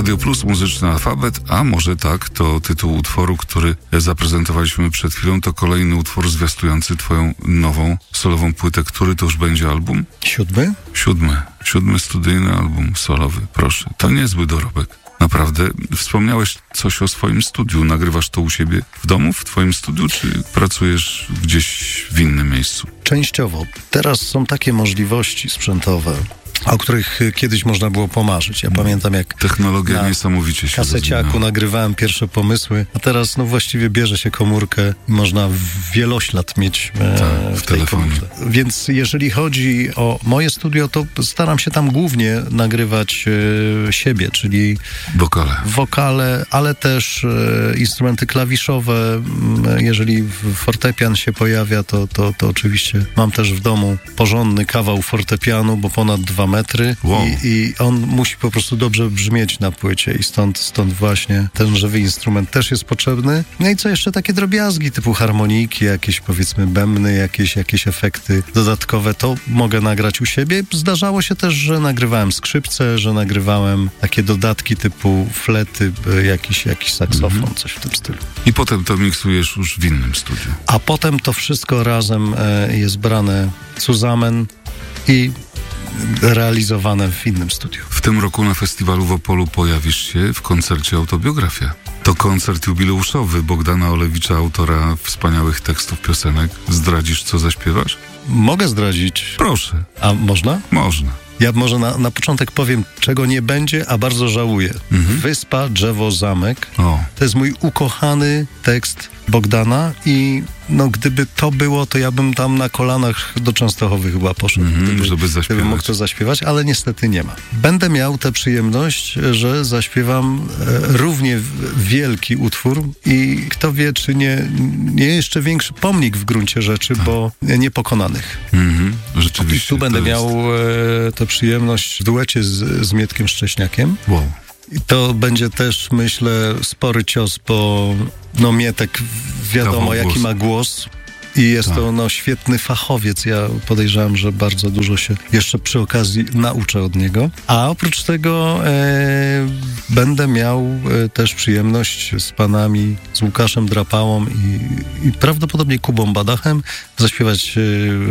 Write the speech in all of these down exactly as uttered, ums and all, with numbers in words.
Radio Plus, Muzyczny Alfabet, a może tak, to tytuł utworu, który zaprezentowaliśmy przed chwilą, to kolejny utwór zwiastujący twoją nową solową płytę. Który to już będzie album? Siódmy? Siódmy. Siódmy studyjny album solowy. Proszę, to niezły dorobek. Naprawdę. Wspomniałeś coś o swoim studiu. Nagrywasz to u siebie w domu, w twoim studiu, czy pracujesz gdzieś w innym miejscu? Częściowo. Teraz są takie możliwości sprzętowe, o których kiedyś można było pomarzyć. Ja pamiętam, jak technologia na niesamowicie się kaseciaku rozwinęła. nagrywałem pierwsze pomysły, a teraz no właściwie bierze się komórkę i można wieloślad mieć e, tak, w, w tej telefonie. komórce. Więc jeżeli chodzi o moje studio, to staram się tam głównie nagrywać e, siebie, czyli wokale. wokale, ale też e, instrumenty klawiszowe. Jeżeli fortepian się pojawia, to, to, to oczywiście mam też w domu porządny kawał fortepianu, bo ponad dwa metry wow. i, i on musi po prostu dobrze brzmieć na płycie i stąd, stąd właśnie ten żywy instrument też jest potrzebny. No i co jeszcze takie drobiazgi typu harmoniki, jakieś powiedzmy bębny, jakieś, jakieś efekty dodatkowe, to mogę nagrać u siebie. Zdarzało się też, że nagrywałem skrzypce, że nagrywałem takie dodatki typu flety, jakiś, jakiś saksofon, mm-hmm. coś w tym stylu. I potem to miksujesz już w innym studiu. A potem to wszystko razem e, jest brane zusammen i realizowane w innym studiu. W tym roku na festiwalu w Opolu pojawisz się w koncercie Autobiografia. To koncert jubileuszowy Bogdana Olewicza, autora wspaniałych tekstów piosenek. Zdradzisz, co zaśpiewasz? Mogę zdradzić. Proszę. A można? Można. Ja może na, na początek powiem, czego nie będzie, a bardzo żałuję. Mhm. Wyspa, drzewo, zamek. O. To jest mój ukochany tekst Bogdana i no gdyby to było, to ja bym tam na kolanach do Częstochowy chyba poszedł, Mhm, gdyby, żeby zaśpiewać. gdybym mógł to zaśpiewać, ale niestety nie ma. Będę miał tę przyjemność, że zaśpiewam e, równie wielki utwór i kto wie, czy nie, nie jeszcze większy pomnik w gruncie rzeczy, tak. bo niepokonanych. Mhm, rzeczywiście. I tu będę miał e, tę przyjemność w duecie z, z Mietkiem Szcześniakiem. Wow. I to będzie też, myślę, spory cios, bo no Mietek wiadomo, Kawał jaki głos. ma głos i jest tak. to no, świetny fachowiec. Ja podejrzewam, że bardzo dużo się jeszcze przy okazji nauczę od niego. A oprócz tego e, będę miał e, też przyjemność z panami, z Łukaszem Drapałą i, i prawdopodobnie Kubą Badachem zaśpiewać e,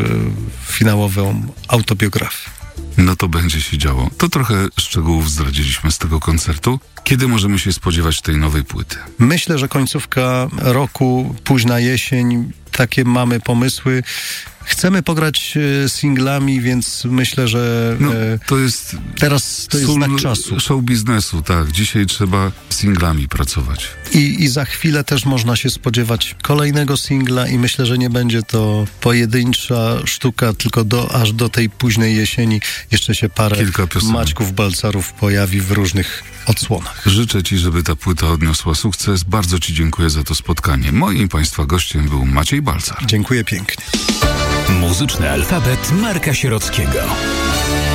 finałową autobiografię. No to będzie się działo. To trochę szczegółów zdradziliśmy z tego koncertu. Kiedy możemy się spodziewać tej nowej płyty? Myślę, że końcówka roku, późna jesień, takie mamy pomysły. Chcemy pograć e, singlami, więc myślę, że No, e, to jest teraz to jest sól znak czasu. show biznesu, tak. Dzisiaj trzeba singlami pracować. I, I za chwilę też można się spodziewać kolejnego singla i myślę, że nie będzie to pojedyncza sztuka, tylko do, aż do tej późnej jesieni jeszcze się parę Kilka piosenek. Maćków Balcarów pojawi w różnych odsłonach. Życzę ci, żeby ta płyta odniosła sukces. Bardzo ci dziękuję za to spotkanie. Moim i państwa gościem był Maciej Balcar. Dziękuję pięknie. Muzyczny alfabet Marka Sierockiego.